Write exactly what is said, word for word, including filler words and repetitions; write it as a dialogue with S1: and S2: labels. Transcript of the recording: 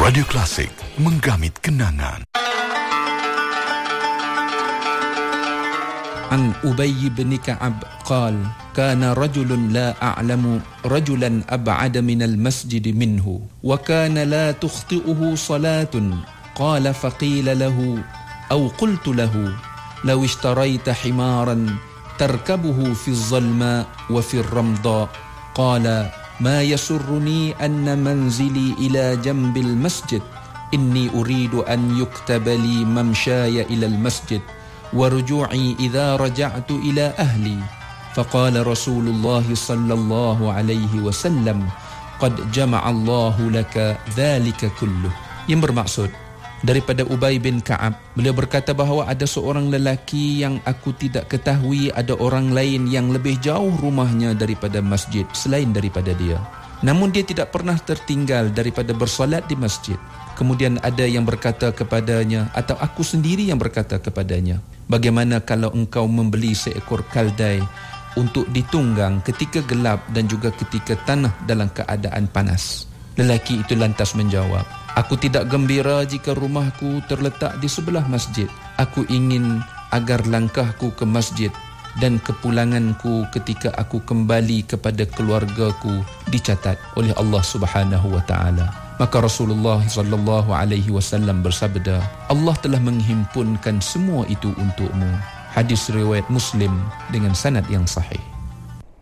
S1: Radio Klasik, menggamit kenangan.
S2: عن أبي بن كعب قال كان رجل لا أعلم رجلا أبعد من المسجد منه وكان لا تخطئه صلاة قال فقيل له أو قلت له لو اشتريت حمارا تركبه في الظلماء وفي الرمضاء قال ما يسرني أن منزلي إلى جنب المسجد إني أريد أن يكتب لي ممشاي إلى المسجد ورجوعي إذا رجعت إلى أهلي فقال رسول الله صلى الله عليه وسلم قد جمع الله لك ذلك كله. Yang bermaksud daripada Ubay bin Ka'ab, beliau berkata bahawa ada seorang lelaki yang aku tidak ketahui ada orang lain yang lebih jauh rumahnya daripada masjid selain daripada dia. Namun dia tidak pernah tertinggal daripada bersolat di masjid. Kemudian ada yang berkata kepadanya, atau aku sendiri yang berkata kepadanya, bagaimana kalau engkau membeli seekor kaldai untuk ditunggang ketika gelap dan juga ketika tanah dalam keadaan panas? Lelaki itu lantas menjawab, aku tidak gembira jika rumahku terletak di sebelah masjid. Aku ingin agar langkahku ke masjid dan kepulanganku ketika aku kembali kepada keluargaku dicatat oleh Allah Subhanahu wa taala. Maka Rasulullah sallallahu alaihi wasallam bersabda, Allah telah menghimpunkan semua itu untukmu. Hadis riwayat Muslim dengan sanad yang sahih.